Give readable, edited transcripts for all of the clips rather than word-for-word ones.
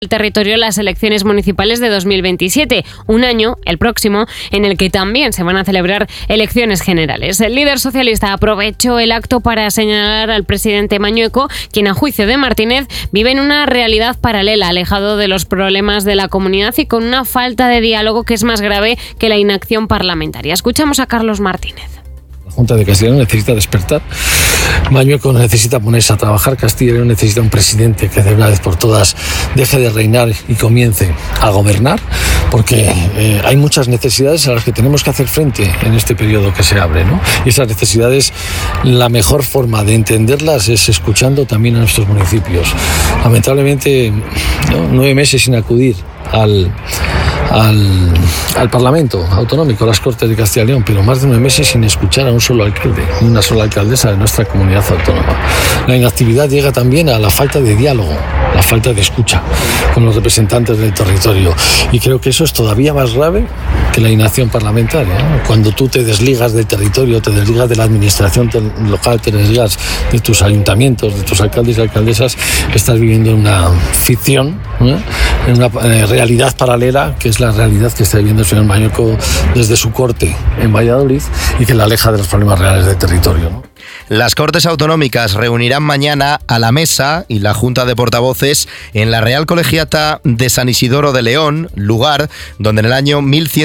el territorio las elecciones municipales de 2027, un año, el próximo, en el que también se van a celebrar elecciones generales. El líder socialista aprovechó el acto para señalar al presidente Mañueco, quien a juicio de Martínez vive en una realidad paralela, alejado de los problemas de la comunidad y con una falta de diálogo que es más grave que la inacción parlamentaria. Escuchamos a Carlos Martínez. La Junta de Castilla y León necesita despertar. Mañueco necesita ponerse a trabajar. Castilla y León necesita un presidente que de una vez por todas deje de reinar y comience a gobernar, porque hay muchas necesidades a las que tenemos que hacer frente en este periodo que se abre, ¿no? Y esas necesidades, la mejor forma de entenderlas es escuchando también a nuestros municipios. Lamentablemente, 9 meses sin acudir al Parlamento Autonómico, a las Cortes de Castilla y León, pero más de 9 meses sin escuchar a un solo alcalde ni una sola alcaldesa de nuestra comunidad autónoma. La inactividad llega también a la falta de diálogo, la falta de escucha con los representantes del territorio, y creo que eso es todavía más grave que la inacción parlamentaria, ¿no? Cuando tú te desligas del territorio, te desligas de la administración local, te desligas de tus ayuntamientos, de tus alcaldes y alcaldesas, estás viviendo una ficción, ¿no? En una realidad paralela, que es la realidad que está viviendo el señor Mañueco desde su corte en Valladolid y que le aleja de los problemas reales del territorio, ¿no? Las Cortes Autonómicas reunirán mañana a la Mesa y la Junta de Portavoces en la Real Colegiata de San Isidoro de León, lugar donde en el año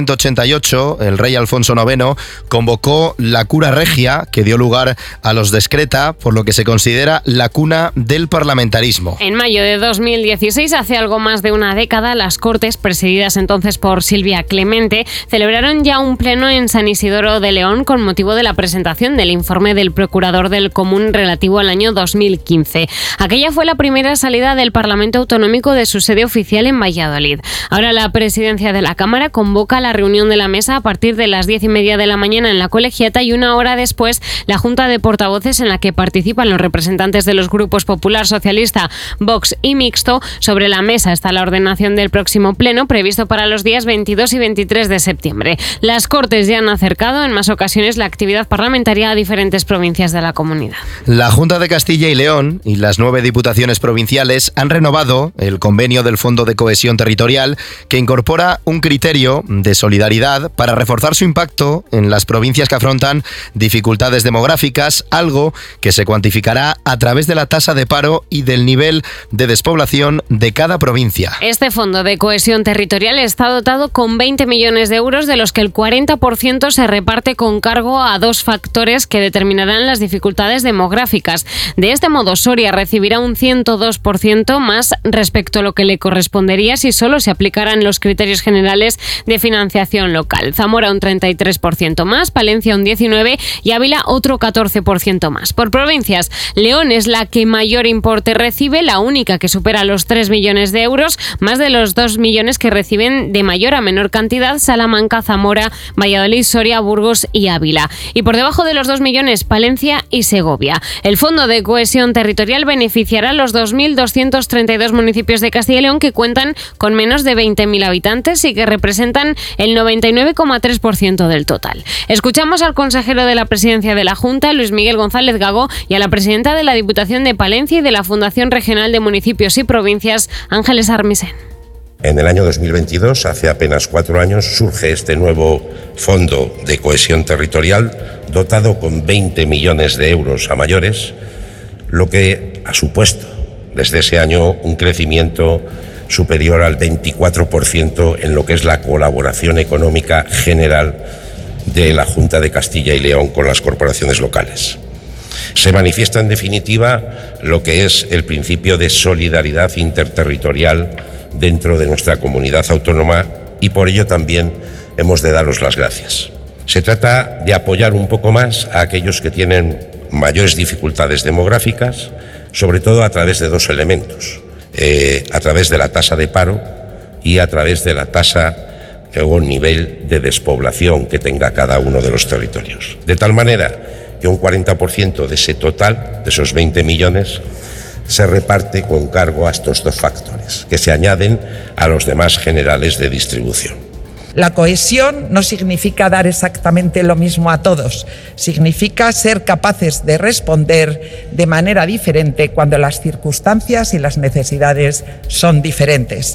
1188 el rey Alfonso IX convocó la cura regia, que dio lugar a los Descreta, por lo que se considera la cuna del parlamentarismo. En mayo de 2016, hace algo más de una década, las Cortes, presididas entonces por Silvia Clemente, celebraron ya un pleno en San Isidoro de León con motivo de la presentación del informe del procurador del Común relativo al año 2015. Aquella fue la primera salida del Parlamento Autonómico de su sede oficial en Valladolid. Ahora la presidencia de la Cámara convoca la reunión de la mesa a partir de las 10:30 de la mañana en la Colegiata y una hora después la Junta de Portavoces, en la que participan los representantes de los grupos Popular, Socialista, Vox y Mixto. Sobre la mesa está la ordenación del próximo pleno, previsto para los días 22 y 23 de septiembre. Las Cortes ya han acercado en más ocasiones la actividad parlamentaria a diferentes provincias de la comunidad. La Junta de Castilla y León y las 9 diputaciones provinciales han renovado el convenio del Fondo de Cohesión Territorial, que incorpora un criterio de solidaridad para reforzar su impacto en las provincias que afrontan dificultades demográficas, algo que se cuantificará a través de la tasa de paro y del nivel de despoblación de cada provincia. Este Fondo de Cohesión Territorial está dotado con 20 millones de euros, de los que el 40% se reparte con cargo a 2 factores que determinarán las dificultades demográficas. De este modo, Soria recibirá un 102% más respecto a lo que le correspondería si solo se aplicaran los criterios generales de financiación local. Zamora un 33% más, Palencia un 19% y Ávila otro 14% más. Por provincias, León es la que mayor importe recibe, la única que supera los 3 millones de euros, más de los 2 millones que reciben de mayor a menor cantidad Salamanca, Zamora, Valladolid, Soria, Burgos y Ávila. Y por debajo de los 2 millones, Palencia y Segovia. El Fondo de Cohesión Territorial beneficiará a los 2.232 municipios de Castilla y León que cuentan con menos de 20.000 habitantes y que representan el 99,3% del total. Escuchamos al consejero de la Presidencia de la Junta, Luis Miguel González Gago, y a la presidenta de la Diputación de Palencia y de la Fundación Regional de Municipios y Provincias, Ángeles Armisen. En el año 2022, hace apenas 4 años, surge este nuevo Fondo de Cohesión Territorial, dotado con 20 millones de euros a mayores, lo que ha supuesto desde ese año un crecimiento superior al 24% en lo que es la colaboración económica general de la Junta de Castilla y León con las corporaciones locales. Se manifiesta en definitiva lo que es el principio de solidaridad interterritorial dentro de nuestra comunidad autónoma, y por ello también hemos de daros las gracias. Se trata de apoyar un poco más a aquellos que tienen mayores dificultades demográficas, sobre todo a través de 2 elementos, a través de la tasa de paro y a través de la tasa o nivel de despoblación que tenga cada uno de los territorios. De tal manera que un 40% de ese total, de esos 20 millones, se reparte con cargo a estos 2 factores, que se añaden a los demás generales de distribución. La cohesión no significa dar exactamente lo mismo a todos, significa ser capaces de responder de manera diferente cuando las circunstancias y las necesidades son diferentes.